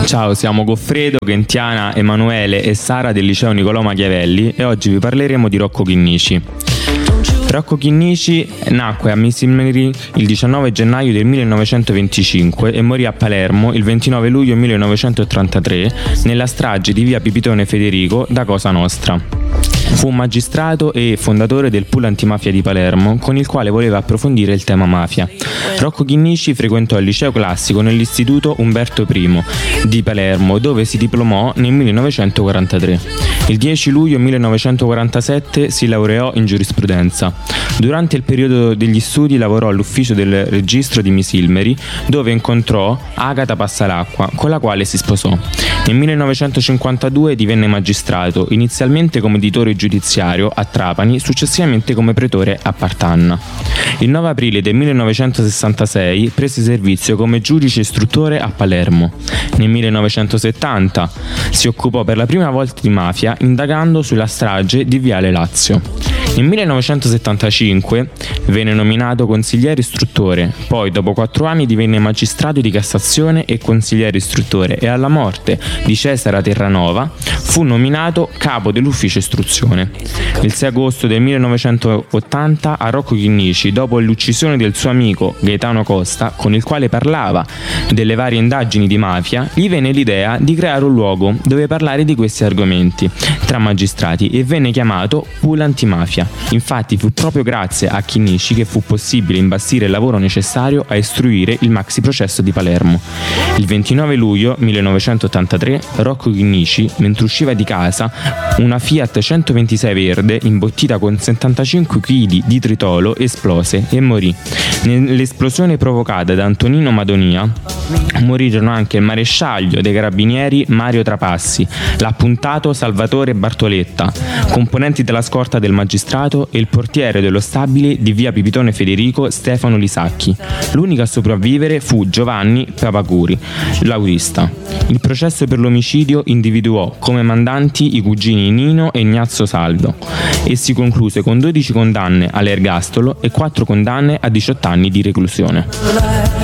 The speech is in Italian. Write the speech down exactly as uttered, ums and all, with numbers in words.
Ciao, siamo Goffredo, Gentiana, Emanuele e Sara del liceo Niccolò Machiavelli e oggi vi parleremo di Rocco Chinnici. Rocco Chinnici nacque a Milsomeri il diciannove gennaio del millenovecentoventicinque e morì a Palermo il ventinove luglio millenovecentottantatré nella strage di via Pipitone Federico da Cosa Nostra. Fu un magistrato e fondatore del pool antimafia di Palermo, con il quale voleva approfondire il tema mafia. Rocco Chinnici frequentò il liceo classico nell'istituto Umberto I di Palermo, dove si diplomò nel millenovecentoquarantatré. Il dieci luglio millenovecentoquarantasette si laureò in giurisprudenza. Durante il periodo degli studi lavorò all'ufficio del registro di Milsomeri, dove incontrò Agata Passalacqua, con la quale si sposò. Nel millenovecentocinquantadue divenne magistrato, inizialmente come editore giudiziario a Trapani, successivamente come pretore a Partanna. Il nove aprile del millenovecentosessantasei prese servizio come giudice istruttore a Palermo. Nel millenovecentosettanta si occupò per la prima volta di mafia indagando sulla strage di Viale Lazio. Nel millenovecentosettantacinque venne nominato consigliere istruttore, poi dopo quattro anni divenne magistrato di Cassazione e consigliere istruttore e alla morte di Cesare Terranova fu nominato capo dell'ufficio istruzione. Il sei agosto del millenovecentottanta a Rocco Chinnici, dopo l'uccisione del suo amico Gaetano Costa, con il quale parlava delle varie indagini di mafia, gli venne l'idea di creare un luogo dove parlare di questi argomenti tra magistrati e venne chiamato Pool Antimafia. Infatti fu proprio grazie a Chinnici che fu possibile imbastire il lavoro necessario a istruire il maxi processo di Palermo. Il ventinove luglio millenovecentottantatré Rocco Chinnici, mentre usciva di casa, una Fiat centoventisei verde imbottita con settantacinque chili di tritolo esplose e morì. Nell'esplosione provocata da Antonino Madonia morirono anche il maresciallo dei carabinieri Mario Trapassi, l'appuntato Salvatore Bartoletta, componenti della scorta del magistrato e il portiere dello stabile di via Pipitone Federico Stefano Lisacchi. L'unico a sopravvivere fu Giovanni Papacuri, l'autista. Il processo per l'omicidio individuò come mandanti i cugini Nino e Ignazio Salvo e si concluse con dodici condanne all'ergastolo e quattro condanne a diciotto anni di reclusione.